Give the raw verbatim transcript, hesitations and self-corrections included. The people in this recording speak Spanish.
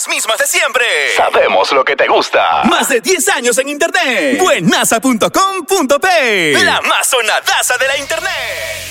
mismas de siempre. Sabemos lo que te gusta. Más de diez años en internet. Buenaza punto com punto pe. La más sonadaza de la internet.